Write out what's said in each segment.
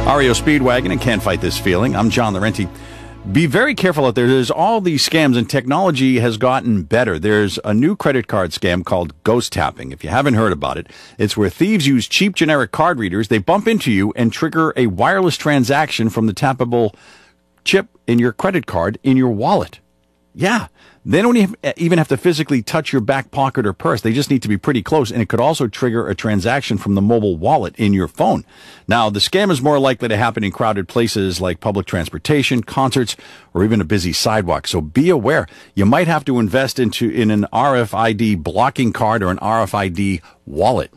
REO Speedwagon and Can't Fight This Feeling. I'm John Laurenti. Be very careful out there. There's all these scams, and technology has gotten better. There's a new credit card scam called ghost tapping. If you haven't heard about it, it's where thieves use cheap generic card readers. They bump into you and trigger a wireless transaction from the tappable chip in your credit card in your wallet. Yeah. They don't even have to physically touch your back pocket or purse. They just need to be pretty close, and it could also trigger a transaction from the mobile wallet in your phone. Now, the scam is more likely to happen in crowded places like public transportation, concerts, or even a busy sidewalk. So be aware. You might have to invest in an RFID blocking card or an RFID wallet.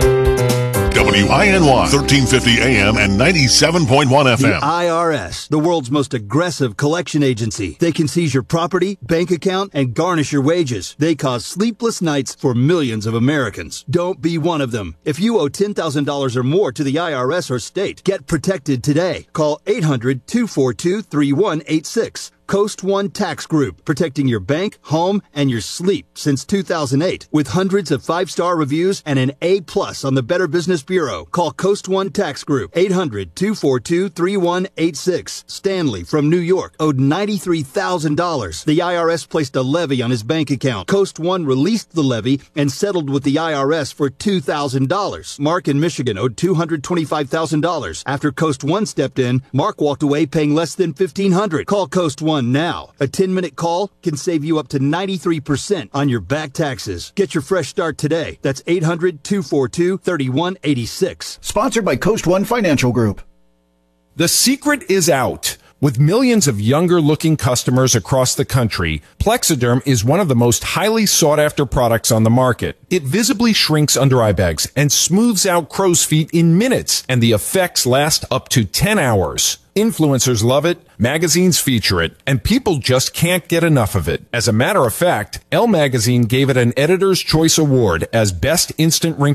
WINY 1350 AM and 97.1 FM. The IRS, the world's most aggressive collection agency. They can seize your property, bank account, and garnish your wages. They cause sleepless nights for millions of Americans. Don't be one of them. If you owe $10,000 or more to the IRS or state, get protected today. Call 800-242-3186. Coast One Tax Group, protecting your bank, home, and your sleep since 2008. With hundreds of 5-star reviews and an A+ on the Better Business Bureau. Call Coast One Tax Group, 800-242-3186. Stanley from New York owed $93,000. The IRS placed a levy on his bank account. Coast One released the levy and settled with the IRS for $2,000. Mark in Michigan owed $225,000. After Coast One stepped in, Mark walked away paying less than $1,500. Call Coast One now. A 10-minute call can save you up to 93% on your back taxes. Get your fresh start today. That's 800-242-3186. Sponsored by Coast One Financial Group. The secret is out. With millions of younger-looking customers across the country, Plexiderm is one of the most highly sought-after products on the market. It visibly shrinks under eye bags and smooths out crow's feet in minutes, and the effects last up to 10 hours. Influencers love it, magazines feature it, and people just can't get enough of it. As a matter of fact, Elle magazine gave it an Editor's Choice Award as Best Instant Wrinkle